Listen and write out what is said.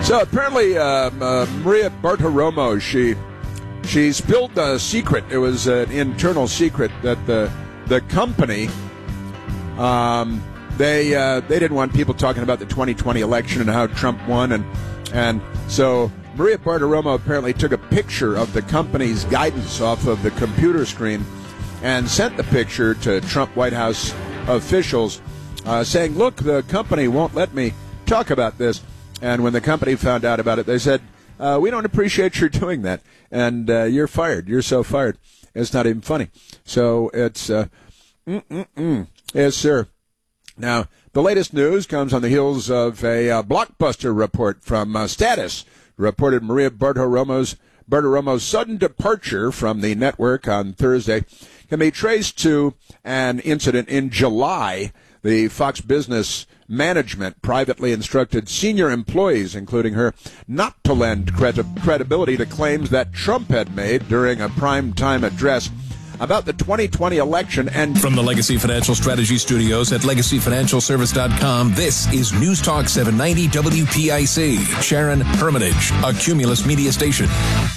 So apparently, Maria Bartiromo, she spilled a secret. It was an internal secret that the company they didn't want people talking about the 2020 election and how Trump won, and so Maria Bartiromo apparently took a picture of the company's guidance off of the computer screen and sent the picture to Trump White House officials, saying, "Look, the company won't let me talk about this." And when the company found out about it, they said, "We don't appreciate your doing that, and you're fired. You're so fired. It's not even funny." So it's yes, sir. Now, the latest news comes on the heels of a blockbuster report from Status, reported Maria Bartiromo's sudden departure from the network on Thursday can be traced to an incident in July. The Fox Business management privately instructed senior employees, including her, not to lend credibility to claims that Trump had made during a primetime address about the 2020 election. And from the Legacy Financial Strategy Studios at LegacyFinancialService.com, this is News Talk 790 WPIC. Sharon Hermitage, a Cumulus Media station.